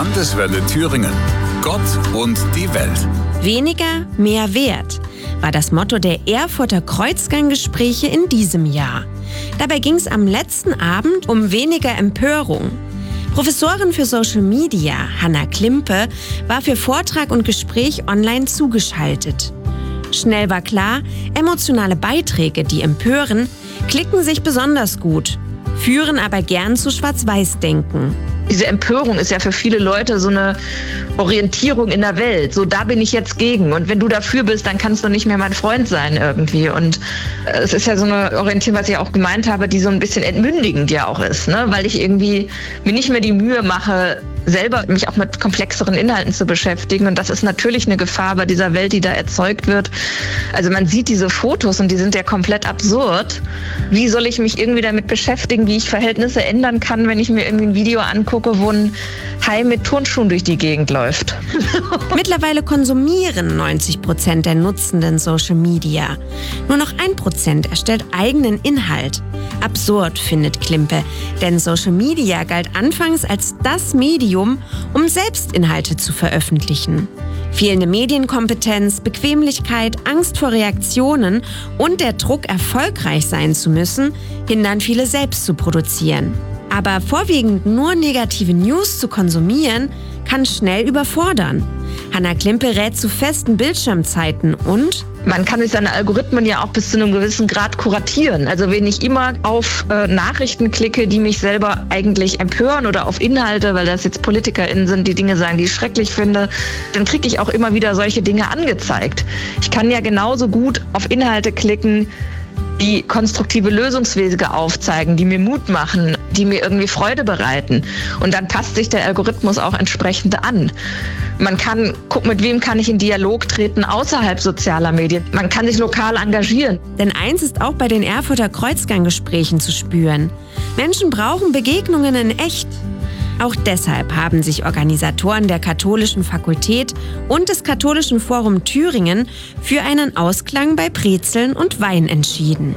Landeswelle Thüringen. Gott und die Welt. Weniger, mehr Wert war das Motto der Erfurter Kreuzgang-Gespräche in diesem Jahr. Dabei ging es am letzten Abend um weniger Empörung. Professorin für Social Media Hanna Klimpe war für Vortrag und Gespräch online zugeschaltet. Schnell war klar, emotionale Beiträge, die empören, klicken sich besonders gut, führen aber gern zu Schwarz-Weiß-Denken. Diese Empörung ist ja für viele Leute so eine Orientierung in der Welt. So, da bin ich jetzt gegen. Und wenn du dafür bist, dann kannst du nicht mehr mein Freund sein irgendwie. Und es ist ja so eine Orientierung, was ich auch gemeint habe, die so ein bisschen entmündigend ja auch ist, ne? Weil ich irgendwie mir nicht mehr die Mühe mache, selber mich auch mit komplexeren Inhalten zu beschäftigen. Und das ist natürlich eine Gefahr bei dieser Welt, die da erzeugt wird. Also man sieht diese Fotos und die sind ja komplett absurd. Wie soll ich mich irgendwie damit beschäftigen, wie ich Verhältnisse ändern kann, wenn ich mir irgendwie ein Video angucke, wo ein Hai mit Turnschuhen durch die Gegend läuft? Mittlerweile konsumieren 90% der Nutzenden Social Media. Nur noch 1% erstellt eigenen Inhalt. Absurd, findet Klimpe, denn Social Media galt anfangs als das Medium, um Selbstinhalte zu veröffentlichen. Fehlende Medienkompetenz, Bequemlichkeit, Angst vor Reaktionen und der Druck, erfolgreich sein zu müssen, hindern viele selbst zu produzieren. Aber vorwiegend nur negative News zu konsumieren, kann schnell überfordern. Hanna Klimpe rät zu festen Bildschirmzeiten und man kann durch seine Algorithmen ja auch bis zu einem gewissen Grad kuratieren. Also wenn ich immer auf Nachrichten klicke, die mich selber eigentlich empören oder auf Inhalte, weil das jetzt PolitikerInnen sind, die Dinge sagen, die ich schrecklich finde, dann kriege ich auch immer wieder solche Dinge angezeigt. Ich kann ja genauso gut auf Inhalte klicken, die konstruktive Lösungswege aufzeigen, die mir Mut machen, die mir irgendwie Freude bereiten. Und dann passt sich der Algorithmus auch entsprechend an. Man kann gucken, mit wem kann ich in Dialog treten außerhalb sozialer Medien. Man kann sich lokal engagieren. Denn eins ist auch bei den Erfurter Kreuzgang-Gesprächen zu spüren. Menschen brauchen Begegnungen in echt. Auch deshalb haben sich Organisatoren der Katholischen Fakultät und des Katholischen Forum Thüringen für einen Ausklang bei Brezeln und Wein entschieden.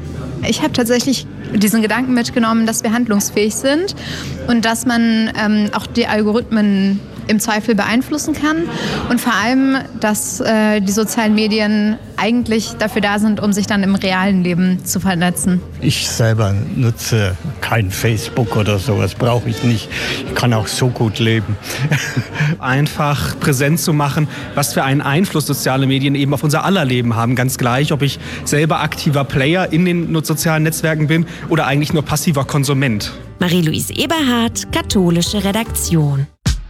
Ich habe tatsächlich diesen Gedanken mitgenommen, dass wir handlungsfähig sind und dass man auch die Algorithmen im Zweifel beeinflussen kann und vor allem, dass die sozialen Medien eigentlich dafür da sind, um sich dann im realen Leben zu vernetzen. Ich selber nutze kein Facebook oder sowas, brauche ich nicht. Ich kann auch so gut leben. Einfach präsent zu machen, was für einen Einfluss soziale Medien eben auf unser aller Leben haben. Ganz gleich, ob ich selber aktiver Player in den sozialen Netzwerken bin oder eigentlich nur passiver Konsument. Marie-Louise Eberhardt, Katholische Redaktion.